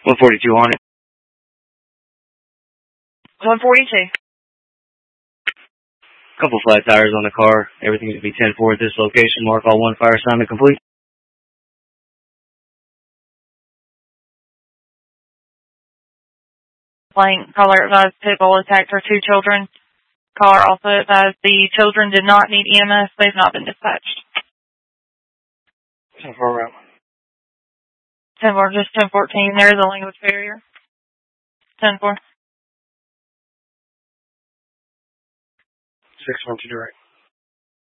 142 on it. 142. Couple flat tires on the car. Everything's going to be 10-4 at this location. Mark all 1 fire assignment complete. Blank. Caller advised Pitbull attacked her 2 children. Caller also advised the children did not need EMS. They've not been dispatched. 10-4 route. 10-4, just 10-14. There is a language barrier. 10-4. 612 direct.